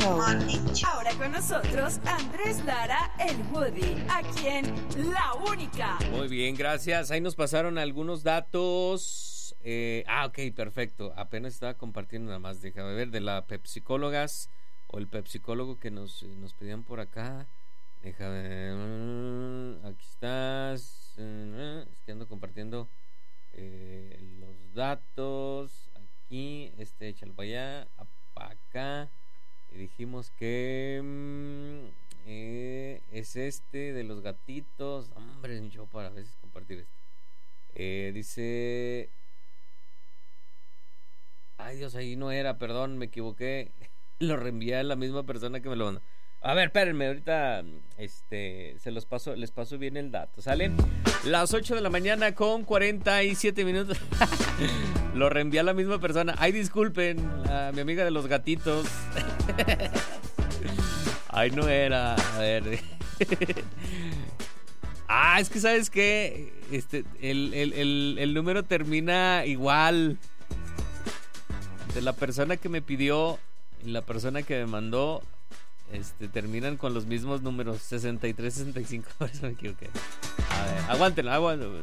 Show. Ahora con nosotros Andrés Lara, el Woody, aquí en La Única. Muy bien, gracias. Ahí nos pasaron algunos datos. Ok, perfecto. Apenas estaba compartiendo nada más. Déjame ver, de la pepsicólogas o el pepsicólogo que nos pedían por acá. Déjame ver. Aquí estás. Es que ando compartiendo los datos. Aquí, échalo para allá, para acá. Y dijimos que es de los gatitos. Hombre, yo para a veces compartir esto. Dice... Ay, Dios, ahí no era, perdón, me equivoqué. Lo reenvié a la misma persona que me lo mandó. A ver, espérenme, ahorita les paso bien el dato, ¿sale? Las 8 de la mañana con 47 minutos. Lo reenvié a la misma persona. Ay, disculpen, a mi amiga de los gatitos. Ay, no era. A ver. Es que ¿sabes qué? El número termina igual. De la persona que me pidió y la persona que me mandó terminan con los mismos números, 63, 65. Por eso me equivoqué. A ver, aguántenlo.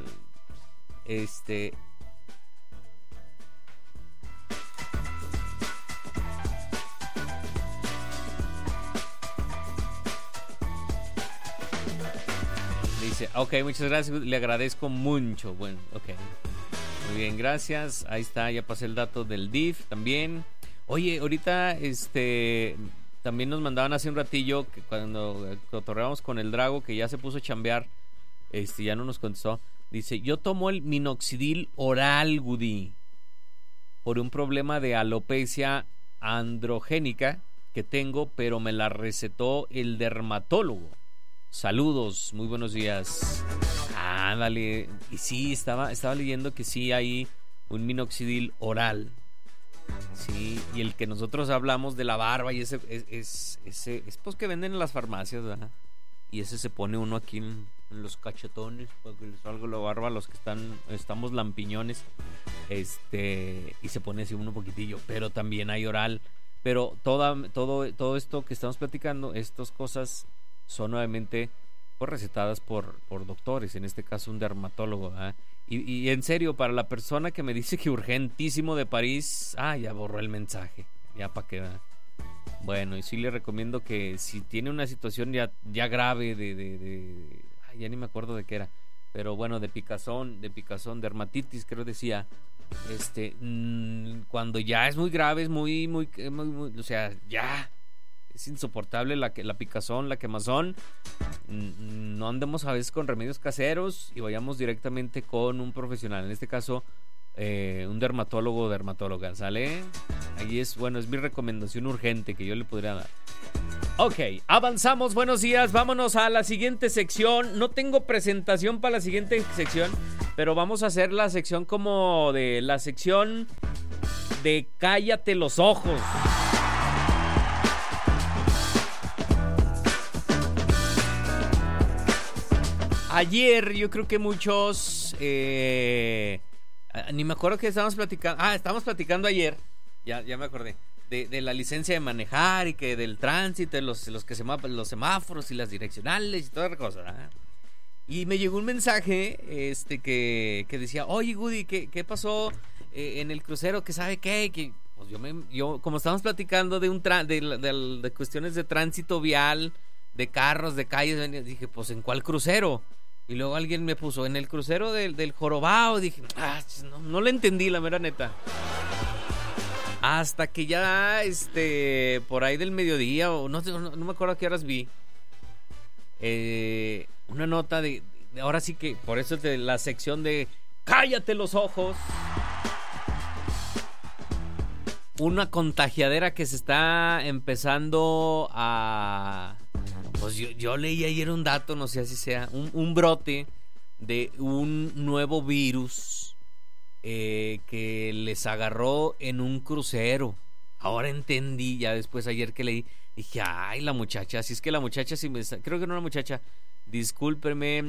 Dice, ok, muchas gracias, le agradezco mucho. Bueno, ok. Muy bien, gracias. Ahí está, ya pasé el dato del DIF también. Oye, ahorita también nos mandaban hace un ratillo que cuando cotorreamos con el Drago, que ya se puso a chambear, ya no nos contestó. Dice, yo tomo el minoxidil oral, Woody, por un problema de alopecia androgénica que tengo, pero me la recetó el dermatólogo. Saludos, muy buenos días. Dale. Y sí, estaba leyendo que sí hay un minoxidil oral. Sí, y el que nosotros hablamos de la barba y ese es pues que venden en las farmacias, ¿verdad? Y ese se pone uno aquí en los cachetones para que les salga la barba a los que estamos lampiñones. Y se pone así uno poquitillo, pero también hay oral. Pero todo esto que estamos platicando, estas cosas son nuevamente pues recetadas por doctores, en este caso un dermatólogo, ¿verdad? Y en serio, para la persona que me dice que urgentísimo de París, ya borró el mensaje, ya para qué, ¿verdad? Bueno, y sí le recomiendo que si tiene una situación ya grave ya ni me acuerdo de qué era, pero bueno, de picazón, dermatitis, creo decía, cuando ya es muy grave, es muy, o sea, ya es insoportable la picazón, la quemazón. No andemos a veces con remedios caseros y vayamos directamente con un profesional, en este caso un dermatólogo o dermatóloga, ¿sale? Ahí es mi recomendación urgente que yo le podría dar. Ok, avanzamos, buenos días, vámonos a la siguiente sección. No tengo presentación para la siguiente sección, pero vamos a hacer la sección como de la sección de Cállate los ojos. Ayer yo creo que muchos ni me acuerdo que estábamos platicando. Estábamos platicando ayer. Ya me acordé de la licencia de manejar y que del tránsito, los semáforos y las direccionales y toda la cosa, ¿verdad? Y me llegó un mensaje que decía, oye Woody, ¿qué pasó en el crucero? ¿Qué sabe qué? Que pues yo como estábamos platicando de cuestiones de tránsito vial, de carros, de calles, dije, pues ¿en cuál crucero? Y luego alguien me puso, en el crucero del Jorobado. Dije, no le entendí, la mera neta. Hasta que ya, por ahí del mediodía, o no me acuerdo a qué horas vi, una nota de ahora sí que, por eso es de la sección de Cállate los ojos. Una contagiadera que se está empezando a... Pues yo leí ayer un dato, no sé así sea, un brote de un nuevo virus que les agarró en un crucero. Ahora entendí, ya después ayer que leí, dije, la muchacha, si es que la muchacha, creo que no la muchacha, discúlpeme,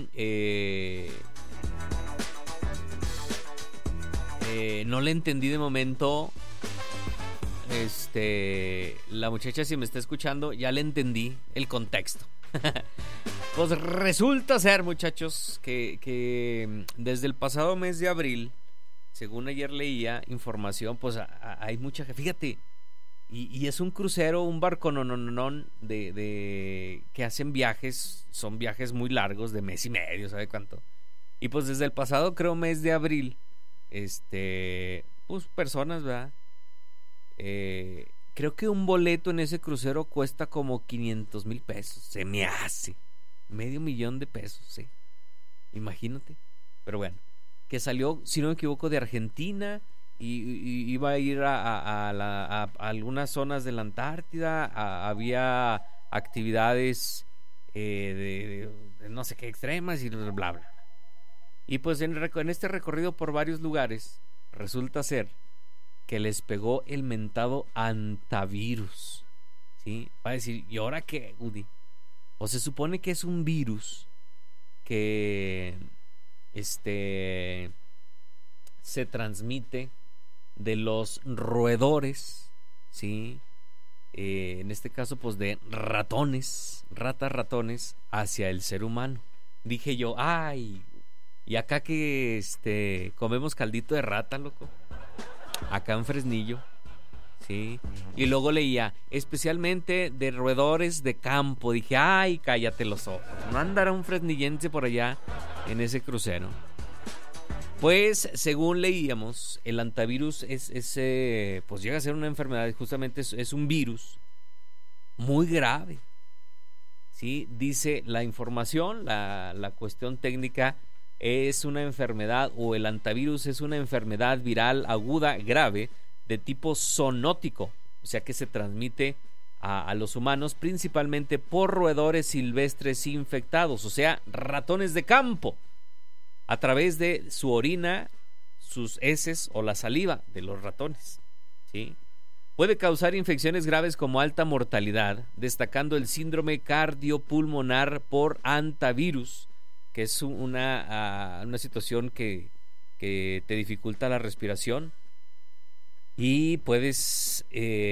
no le entendí de momento. la muchacha, si me está escuchando, ya le entendí el contexto. Pues resulta ser, muchachos, que desde el pasado mes de abril, según ayer leía información, pues hay mucha gente, fíjate, y es un crucero, un barco de que hacen viajes, son viajes muy largos, de mes y medio, ¿sabe cuánto? Y pues desde el pasado, creo, mes de abril, pues personas, ¿verdad? Creo que un boleto en ese crucero cuesta como 500,000 pesos. Se me hace $500,000 sí. Imagínate. Pero bueno, que salió, si no me equivoco, de Argentina y iba a ir a algunas zonas de la Antártida. Había actividades de no sé qué extremas y bla, bla, bla. Y pues en este recorrido por varios lugares, resulta ser que les pegó el mentado hantavirus, ¿sí? Va a decir, ¿y ahora qué, Udi? O se supone que es un virus que se transmite de los roedores, ¿sí? En este caso, pues de ratas ratones hacia el ser humano. Dije yo, ay, y acá que comemos caldito de rata, loco. Acá en Fresnillo, sí. Y luego leía, especialmente de roedores de campo. Dije, ay, cállate los ojos. No andará un fresnillense por allá en ese crucero. Pues, según leíamos, el hantavirus pues llega a ser una enfermedad. Justamente es un virus muy grave, sí. Dice la información, la cuestión técnica, es una enfermedad, o el hantavirus es una enfermedad viral aguda grave de tipo zoonótico, o sea que se transmite a los humanos principalmente por roedores silvestres infectados, o sea, ratones de campo, a través de su orina, sus heces o la saliva de los ratones, ¿sí? Puede causar infecciones graves como alta mortalidad, destacando el síndrome cardiopulmonar por hantavirus, que es una situación que te dificulta la respiración y puedes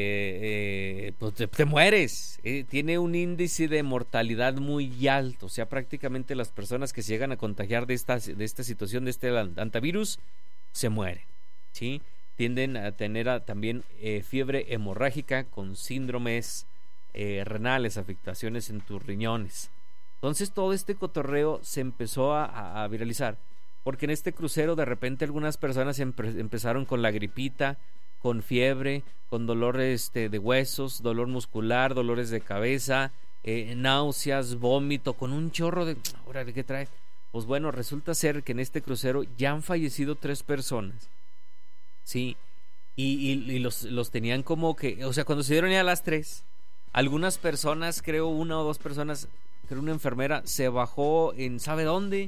pues te mueres. Tiene un índice de mortalidad muy alto, o sea, prácticamente las personas que se llegan a contagiar de esta situación, de este hantavirus, se mueren, ¿sí? Tienden a tener también fiebre hemorrágica con síndromes renales, afectaciones en tus riñones. Entonces todo este cotorreo se empezó a viralizar, porque en este crucero de repente algunas personas empezaron con la gripita, con fiebre, con dolores de huesos, dolor muscular, dolores de cabeza, náuseas, vómito, con un chorro de... ¿Ahora qué trae? Pues bueno, resulta ser que en este crucero ya han fallecido 3 personas, ¿sí? Y los tenían como que... O sea, cuando se dieron ya las 3, algunas personas, creo 1 o 2 personas... una enfermera se bajó en sabe dónde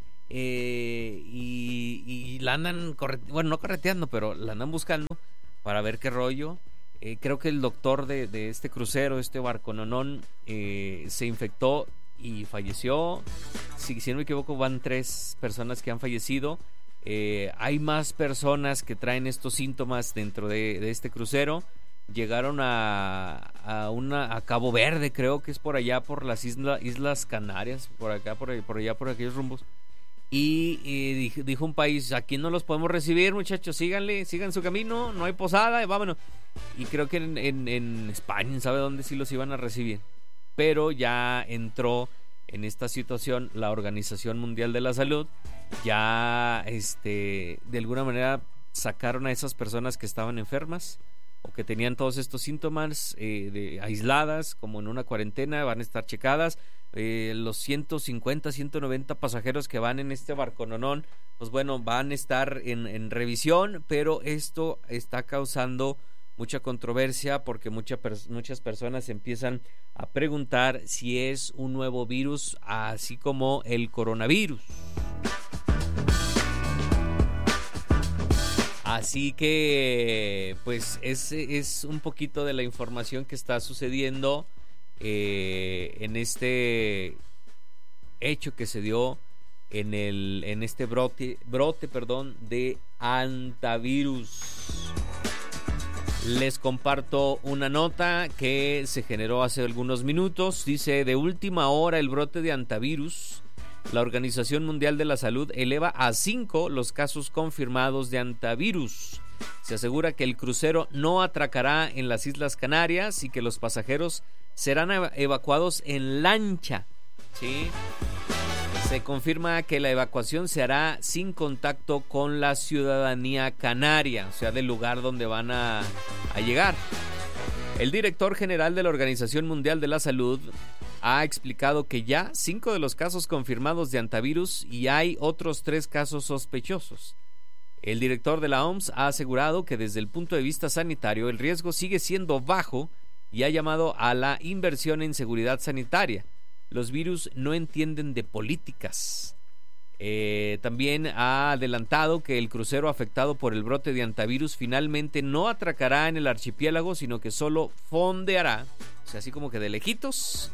y la andan no correteando, pero la andan buscando para ver qué rollo. Creo que el doctor de este crucero, este barco nonón, se infectó y falleció. Si no me equivoco, van 3 personas que han fallecido. Hay más personas que traen estos síntomas dentro de este crucero. Llegaron a Cabo Verde, creo que es por allá, por las Islas Canarias, por acá, por allá, por aquellos rumbos. Y dijo un país, aquí no los podemos recibir, muchachos, sigan su camino, no hay posada, vámonos. Y creo que en España, ¿sabe dónde sí los iban a recibir? Pero ya entró en esta situación la Organización Mundial de la Salud. Ya de alguna manera sacaron a esas personas que estaban enfermas o que tenían todos estos síntomas aisladas, como en una cuarentena, van a estar checadas. Los 150, 190 pasajeros que van en este barco nonón, pues bueno, van a estar en revisión, pero esto está causando mucha controversia porque muchas personas empiezan a preguntar si es un nuevo virus, así como el coronavirus. Así que pues es un poquito de la información que está sucediendo en este hecho que se dio en este brote de hantavirus. Les comparto una nota que se generó hace algunos minutos. Dice: de última hora el brote de antivirus. La Organización Mundial de la Salud eleva a 5 los casos confirmados de antivirus. Se asegura que el crucero no atracará en las Islas Canarias y que los pasajeros serán evacuados en lancha. ¿Sí? Se confirma que la evacuación se hará sin contacto con la ciudadanía canaria, o sea, del lugar donde van a llegar. El director general de la Organización Mundial de la Salud ha explicado que ya 5 de los casos confirmados de antivirus y hay otros 3 casos sospechosos. El director de la OMS ha asegurado que desde el punto de vista sanitario el riesgo sigue siendo bajo y ha llamado a la inversión en seguridad sanitaria. Los virus no entienden de políticas. También ha adelantado que el crucero afectado por el brote de antivirus finalmente no atracará en el archipiélago, sino que solo fondeará, o sea, así como que de lejitos.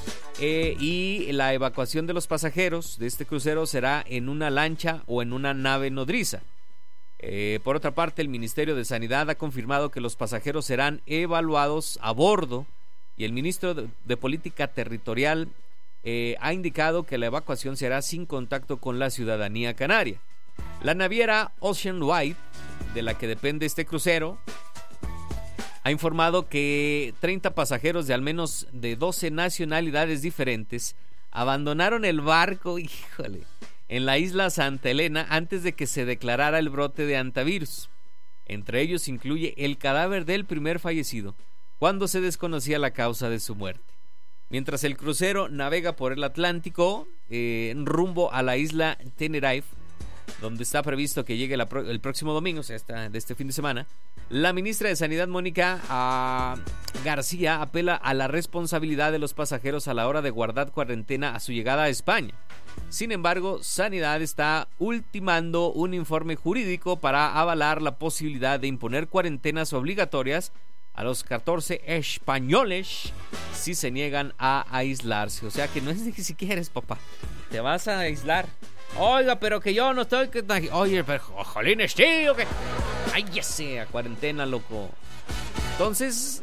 Y la evacuación de los pasajeros de este crucero será en una lancha o en una nave nodriza. Por otra parte, el Ministerio de Sanidad ha confirmado que los pasajeros serán evaluados a bordo y el ministro de Política Territorial ha indicado que la evacuación se hará sin contacto con la ciudadanía canaria. La naviera Ocean Wide, de la que depende este crucero, ha informado que 30 pasajeros de al menos de 12 nacionalidades diferentes abandonaron el barco, en la isla Santa Elena antes de que se declarara el brote de antivirus. Entre ellos incluye el cadáver del primer fallecido, cuando se desconocía la causa de su muerte. Mientras el crucero navega por el Atlántico en rumbo a la isla Tenerife, donde está previsto que llegue el próximo domingo, o sea, de este fin de semana, la ministra de Sanidad, Mónica García, apela a la responsabilidad de los pasajeros a la hora de guardar cuarentena a su llegada a España. Sin embargo, Sanidad está ultimando un informe jurídico para avalar la posibilidad de imponer cuarentenas obligatorias a los 14 españoles si se niegan a aislarse. O sea que no es de que si quieres, papá, te vas a aislar. Oiga, pero que yo no estoy... Oye, pero jolines, tío, que... Ay, ya sea, cuarentena, loco. Entonces,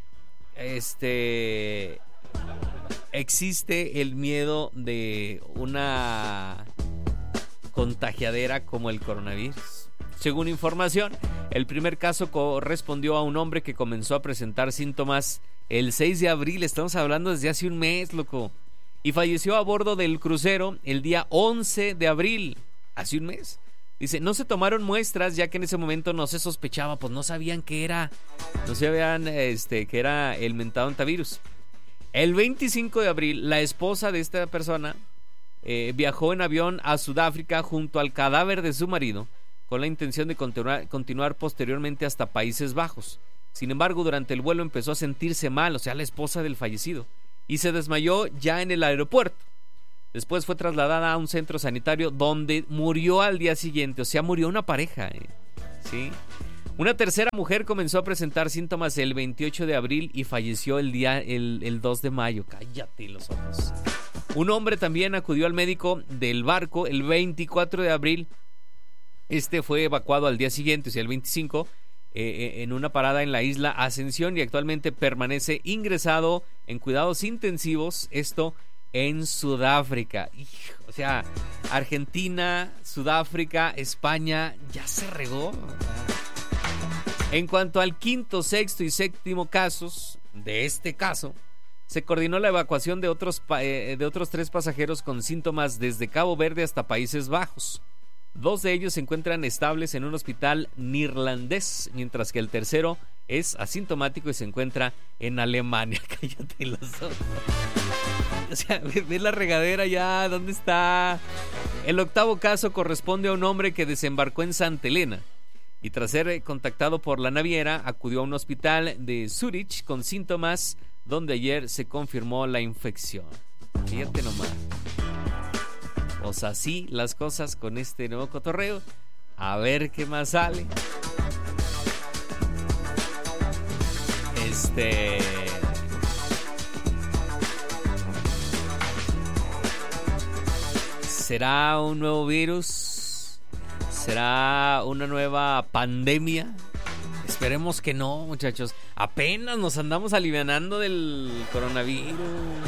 existe el miedo de una contagiadera como el coronavirus. Según información, el primer caso correspondió a un hombre que comenzó a presentar síntomas el 6 de abril, estamos hablando desde hace un mes, loco, y falleció a bordo del crucero el día 11 de abril, hace un mes. Dice, no se tomaron muestras ya que en ese momento no se sospechaba, pues no sabían que era, que era el mentado antivirus. El 25 de abril, la esposa de esta persona viajó en avión a Sudáfrica junto al cadáver de su marido, con la intención de continuar posteriormente hasta Países Bajos. Sin embargo, durante el vuelo empezó a sentirse mal, o sea, la esposa del fallecido, y se desmayó ya en el aeropuerto. Después fue trasladada a un centro sanitario donde murió al día siguiente, o sea, murió una pareja, ¿sí? Una tercera mujer comenzó a presentar síntomas el 28 de abril y falleció el 2 de mayo. Cállate los ojos. Un hombre también acudió al médico del barco el 24 de abril. Fue evacuado al día siguiente, o sea, el 25, en una parada en la isla Ascensión y actualmente permanece ingresado en cuidados intensivos, esto en Sudáfrica. O sea, Argentina, Sudáfrica, España, ya se regó. En cuanto al quinto, sexto y séptimo casos de este caso, se coordinó la evacuación de otros 3 pasajeros con síntomas desde Cabo Verde hasta Países Bajos. 2 de ellos se encuentran estables en un hospital neerlandés, mientras que el tercero es asintomático y se encuentra en Alemania. Cállate los ojos. O sea, ve la regadera ya, ¿dónde está? El octavo caso corresponde a un hombre que desembarcó en Santa Elena y tras ser contactado por la naviera, acudió a un hospital de Zurich con síntomas donde ayer se confirmó la infección. Fíjate nomás. Pues así las cosas con este nuevo cotorreo. A ver qué más sale. ¿Será un nuevo virus? ¿Será una nueva pandemia? Esperemos que no, muchachos. Apenas nos andamos alivianando del coronavirus.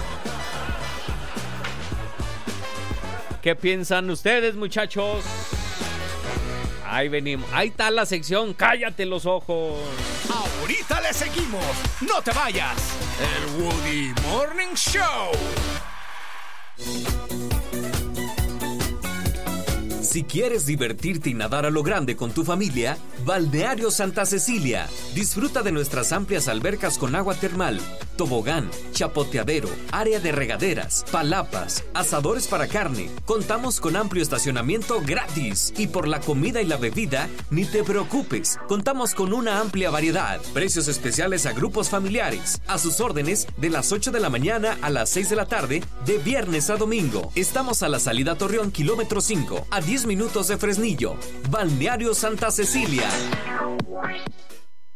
¿Qué piensan ustedes, muchachos? Ahí venimos. Ahí está la sección Cállate los ojos. Ahorita le seguimos. No te vayas. El Woody Morning Show. Si quieres divertirte y nadar a lo grande con tu familia, Balneario Santa Cecilia. Disfruta de nuestras amplias albercas con agua termal, tobogán, chapoteadero, área de regaderas, palapas, asadores para carne. Contamos con amplio estacionamiento gratis. Y por la comida y la bebida, ni te preocupes. Contamos con una amplia variedad. Precios especiales a grupos familiares. A sus órdenes de las 8 de la mañana a las 6 de la tarde, de viernes a domingo. Estamos a la salida Torreón, kilómetro 5, a 10 minutos de Fresnillo. Balneario Santa Cecilia.